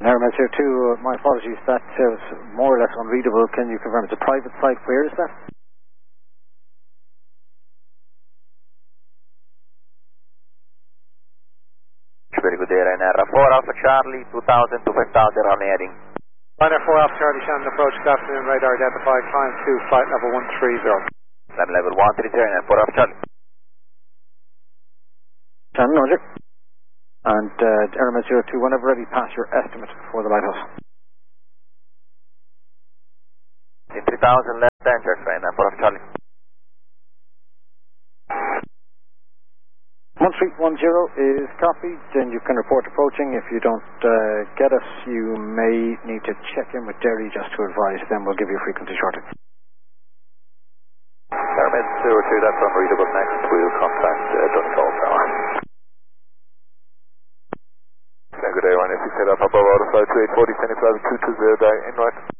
Hermes here too, my apologies, that was more or less unreadable. Can you confirm it's a private site? Where is that? Very good day, Ryanair 4 Alpha Charlie, 2000 to 5000 on heading. Ryanair 4 Alpha Charlie, Shannon approach, good afternoon, radar identified, climb to flight level 130. Climb level 130, Ryanair 4 Alpha Charlie. Shannon, roger. And Hermes 02, whenever ready, pass your estimate before the lighthouse. In 3000 left danger, Ryanair 4 Alpha Charlie. 1310 is copied, and you can report approaching. If you don't get us, you may need to check in with Derry just to advise, then we'll give you a frequency shortly. Hermes 02, that's unreadable. Next, we'll contact Donegal Tower. Good day, Ryanair 6 head up above autoflight 2840, sending flight 220 in right.